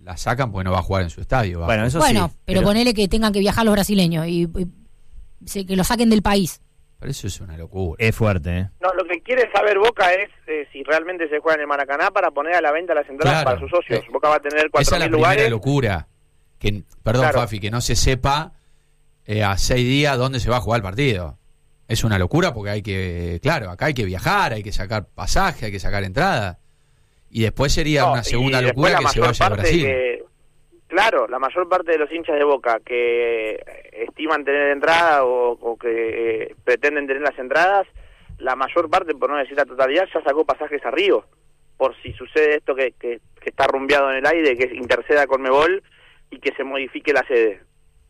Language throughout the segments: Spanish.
la sacan porque no va a jugar en su estadio. Bueno, eso bueno, sí. pero ponele que tengan que viajar los brasileños y que lo saquen del país. Pero eso es una locura. Es fuerte, ¿eh? No, lo que quiere saber Boca es si realmente se juega en el Maracaná para poner a la venta las entradas para sus socios. Boca va a tener 4.000 lugares. Esa es la primera locura. Perdón, Claro. Fafi, que no se sepa a 6 días dónde se va a jugar el partido. Es una locura porque acá hay que viajar, hay que sacar pasaje, hay que sacar entrada. Y después sería una segunda locura que se vaya a Brasil. Claro, la mayor parte de los hinchas de Boca que estiman tener entrada o que pretenden tener las entradas, la mayor parte, por no decir la totalidad, ya sacó pasajes a Río. Por si sucede esto que está rumbeado en el aire, que interceda Conmebol y que se modifique la sede.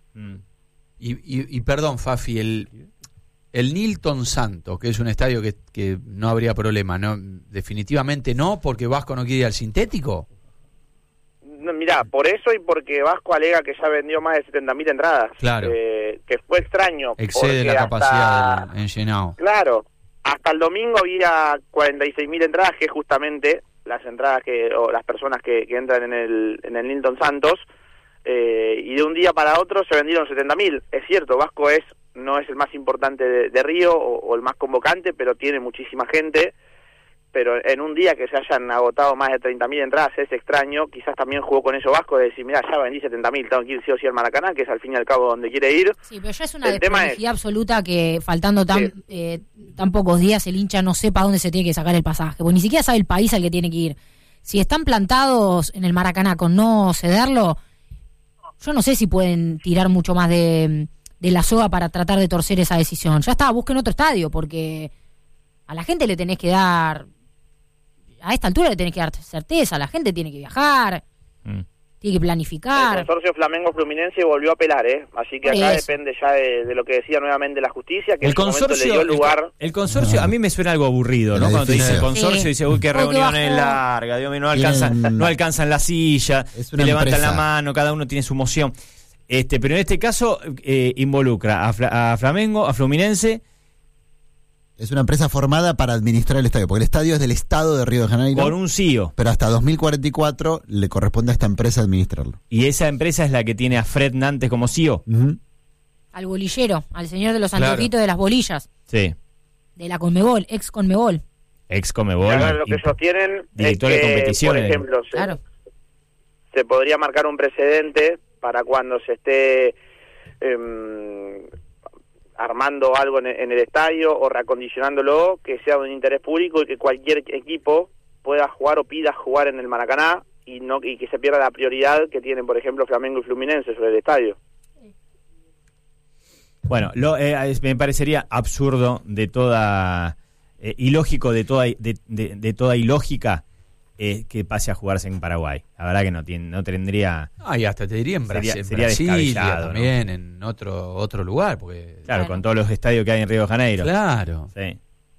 Y perdón, Fafi, el Nilton Santos, que es un estadio que no habría problema, no, definitivamente no, porque Vasco no quiere ir al sintético. No, mirá, por eso y porque Vasco alega que ya vendió más de 70.000 entradas. Claro. Que fue extraño. Excede la capacidad en llenado. Claro. Hasta el domingo había 46.000 entradas, que es justamente las entradas o las personas que entran en el Nilton Santos, y de un día para otro se vendieron 70.000. Es cierto, Vasco no es el más importante de Río o el más convocante, pero tiene muchísima gente. Pero en un día que se hayan agotado más de 30.000 entradas es extraño. Quizás también jugó con eso Vasco de decir, mira, ya vendí 70.000, tengo que ir sí o sí al Maracaná, que es al fin y al cabo donde quiere ir. Sí, pero ya es una desprolijidad absoluta que faltando tan pocos días el hincha no sepa dónde se tiene que sacar el pasaje, porque ni siquiera sabe el país al que tiene que ir. Si están plantados en el Maracaná con no cederlo, yo no sé si pueden tirar mucho más de la soga para tratar de torcer esa decisión. Ya está, busquen otro estadio, porque a la gente le tenés que dar... A esta altura le tenés que dar certeza, la gente tiene que viajar, tiene que planificar. El consorcio Flamengo-Fluminense volvió a apelar, así que acá depende ya de lo que decía nuevamente la justicia, que el consorcio le dio lugar. El consorcio a mí me suena algo aburrido, ¿no? Cuando te dice el consorcio, dice, uy, qué reuniones largas, Dios mío, no alcanzan la silla, te levantan la mano, cada uno tiene su moción. Pero en este caso involucra a Flamengo, a Fluminense. Es una empresa formada para administrar el estadio, porque el estadio es del Estado de Río de Janeiro. Con un CEO. Pero hasta 2044 le corresponde a esta empresa administrarlo. Y esa empresa es la que tiene a Fred Nantes como CEO. Al bolillero, al señor de los anteojitos de las bolillas. Sí. De la Conmebol, ex Conmebol. Ex Conmebol. Lo que sostienen director es que, de competiciones. por ejemplo, se podría marcar un precedente para cuando se esté... armando algo en el estadio o reacondicionándolo, que sea de un interés público y que cualquier equipo pueda jugar o pida jugar en el Maracaná y que se pierda la prioridad que tienen, por ejemplo, Flamengo y Fluminense sobre el estadio. Bueno, me parecería absurdo de toda ilógico de toda ilógica que pase a jugarse en Paraguay. La verdad que no tendría... Y hasta te diría en Brasil, sería descabellado, también, ¿no? En otro lugar, porque... Claro, con todos los estadios que hay en Río de Janeiro. Claro. Sí.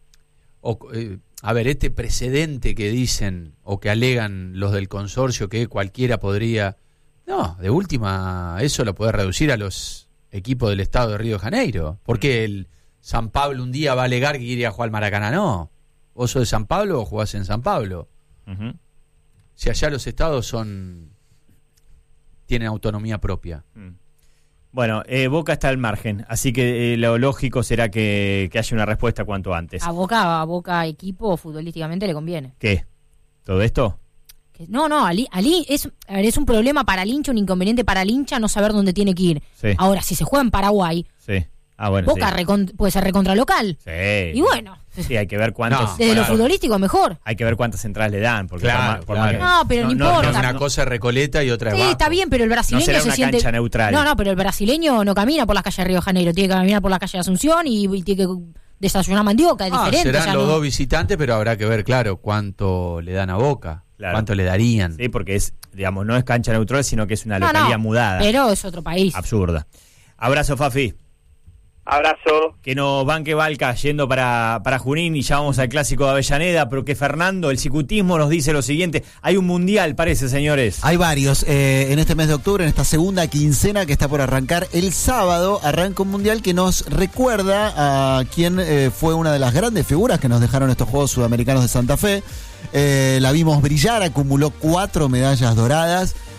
A ver, este precedente que dicen o que alegan los del consorcio que cualquiera podría... No, de última, eso lo puede reducir a los equipos del estado de Río de Janeiro. Porque el San Pablo un día va a alegar que quiere ir a jugar al Maracaná. No. ¿Vos sos de San Pablo o jugás en San Pablo? Si allá los estados tienen autonomía propia. Bueno, Boca está al margen, así que lo lógico será que haya una respuesta cuanto antes. A Boca equipo futbolísticamente le conviene. ¿Qué? ¿Todo esto? No, Ali es un problema para el hincha, un inconveniente para el hincha no saber dónde tiene que ir. Sí. Ahora, si se juega en Paraguay, sí. Bueno, Boca puede ser recontralocal. Sí. Y bueno. Sí, hay que ver cuántos... Desde lo futbolístico mejor. Hay que ver cuántas entradas le dan. Porque claro. No, pero no importa. Una cosa es Recoleta y otra es Vasco. Sí, está bien, pero el brasileño no será una siente... cancha neutral. No, pero el brasileño no camina por las calles de Río de Janeiro. Tiene que caminar por la calle de Asunción y tiene que desayunar mandioca. Es diferente. Serán los dos visitantes, pero habrá que ver, claro, cuánto le dan a Boca. Claro. ¿Cuánto le darían? Sí, porque no es cancha neutral, sino que es una localidad mudada. Pero es otro país. Absurda. Abrazo, Fafi. Abrazo. Que nos banque Balca yendo para Junín y ya vamos al clásico de Avellaneda, pero que Fernando, el cicutismo, nos dice lo siguiente. Hay un mundial, parece, señores. Hay varios. En este mes de octubre, en esta segunda quincena que está por arrancar, el sábado arranca un mundial que nos recuerda a quien fue una de las grandes figuras que nos dejaron estos Juegos Sudamericanos de Santa Fe. La vimos brillar, acumuló 4 medallas doradas.